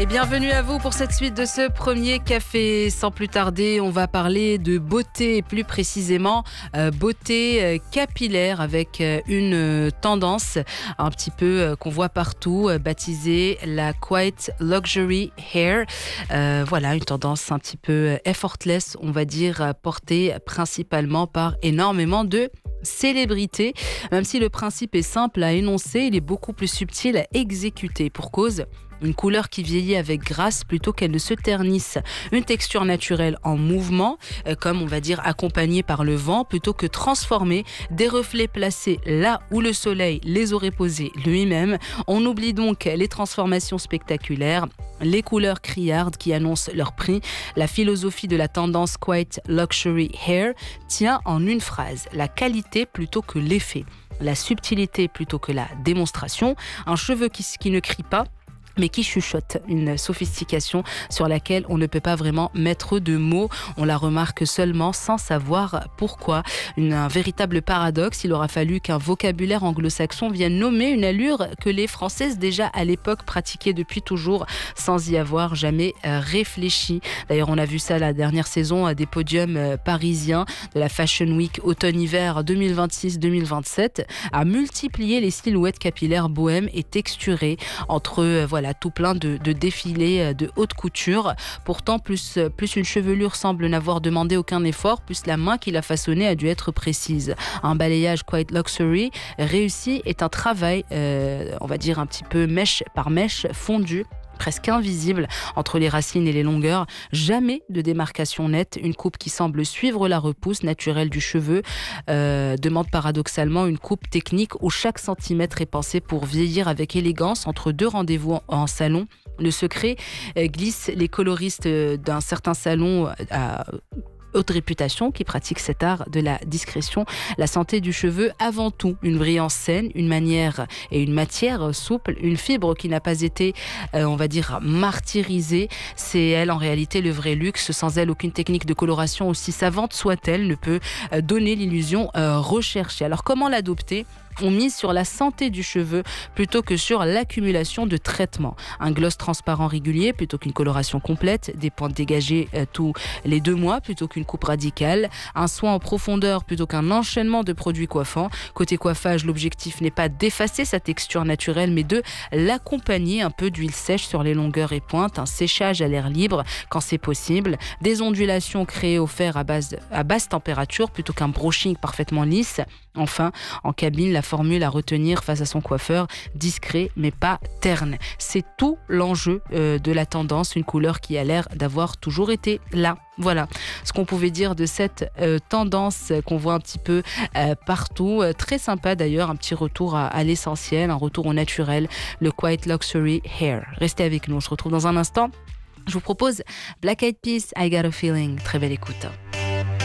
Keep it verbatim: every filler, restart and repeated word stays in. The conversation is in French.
bienvenue à vous pour cette suite de ce premier café. Sans plus tarder, on va parler de beauté, plus précisément euh, beauté euh, capillaire avec euh, une euh, tendance un petit peu euh, qu'on voit partout, euh, baptisée la Quiet Luxury Hair. Euh, voilà, une tendance un petit peu effortless, on va dire, portée principalement par énormément de célébrités. Même si le principe est simple à énoncer, il est beaucoup plus subtil à exécuter. Pour cause, une couleur qui vieillit avec grâce plutôt qu'elle ne se ternisse. Une texture naturelle en mouvement, euh, comme on va dire accompagnée par le vent, plutôt que transformée. Des reflets placés là où le soleil les aurait posés lui-même. On oublie donc les transformations spectaculaires, les couleurs criardes qui annoncent leur prix. La philosophie de la tendance Quiet Luxury Hair tient en une phrase: la qualité plutôt que l'effet, la subtilité plutôt que la démonstration. Un cheveu qui, qui ne crie pas, mais qui chuchote, une sophistication sur laquelle on ne peut pas vraiment mettre de mots. On la remarque seulement sans savoir pourquoi. Une, un véritable paradoxe. Il aura fallu qu'un vocabulaire anglo-saxon vienne nommer une allure que les Françaises déjà à l'époque pratiquaient depuis toujours sans y avoir jamais réfléchi. D'ailleurs, on a vu ça la dernière saison des podiums parisiens de la Fashion Week automne-hiver deux mille vingt-six deux mille vingt-sept, à multiplier les silhouettes capillaires bohèmes et texturées entre voilà tout plein de, de défilés de haute couture. Pourtant, plus, plus une chevelure semble n'avoir demandé aucun effort, plus la main qui l'a façonnée a dû être précise. Un balayage Quiet Luxury réussi est un travail, euh, on va dire un petit peu mèche par mèche, fondu, presque invisible entre les racines et les longueurs. Jamais de démarcation nette. Une coupe qui semble suivre la repousse naturelle du cheveu euh, demande paradoxalement une coupe technique où chaque centimètre est pensé pour vieillir avec élégance entre deux rendez-vous en, en salon. Le secret euh, glisse les coloristes d'un certain salon à haute réputation qui pratique cet art de la discrétion. La santé du cheveu avant tout, une brillance saine, une manière et une matière souple, une fibre qui n'a pas été, euh, on va dire, martyrisée. C'est elle en réalité le vrai luxe. Sans elle, aucune technique de coloration, aussi savante soit-elle, ne peut euh, donner l'illusion euh, recherchée. Alors comment l'adopter ? On mise sur la santé du cheveu plutôt que sur l'accumulation de traitements. Un gloss transparent régulier plutôt qu'une coloration complète, des pointes dégagées euh, tous les deux mois plutôt qu'une coupe radicale, un soin en profondeur plutôt qu'un enchaînement de produits coiffants. Côté coiffage, l'objectif n'est pas d'effacer sa texture naturelle, mais de l'accompagner. Un peu d'huile sèche sur les longueurs et pointes, un séchage à l'air libre quand c'est possible, des ondulations créées au fer à, base, à basse température plutôt qu'un brushing parfaitement lisse. Enfin, en cabine, la formule à retenir face à son coiffeur, discret mais pas terne. C'est tout l'enjeu euh, de la tendance, une couleur qui a l'air d'avoir toujours été là. Voilà ce qu'on pouvait dire de cette euh, tendance qu'on voit un petit peu euh, partout. Euh, très sympa d'ailleurs, un petit retour à, à l'essentiel, un retour au naturel, le Quiet Luxury Hair. Restez avec nous, on se retrouve dans un instant. Je vous propose Black Eyed Peas, I Got a Feeling. Très belle écoute.